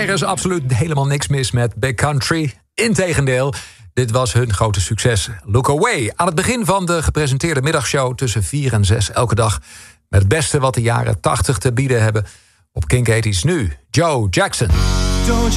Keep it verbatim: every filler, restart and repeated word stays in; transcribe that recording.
Er is absoluut helemaal niks mis met Big Country. Integendeel, dit was hun grote succes. Look Away. Aan het begin van de gepresenteerde middagshow tussen vier en zes elke dag. Met het beste wat de jaren tachtig te bieden hebben. Op Kink tachtig nu, Joe Jackson. Don't